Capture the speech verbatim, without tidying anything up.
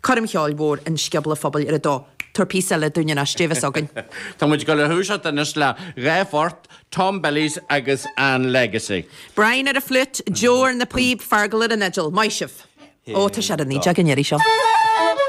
Carm cheáil mór an sciabla phobal ar a dó. Torpísa le dúine na stéfas agan. Tá muid go le húsat in is le réfort Tom Bellies agus Anne Legacy. Brian ar a flut, Joe ar na príb, Fargal ar a nedal, Maisif. Ó, tá siad a ní, teag an ieri seo.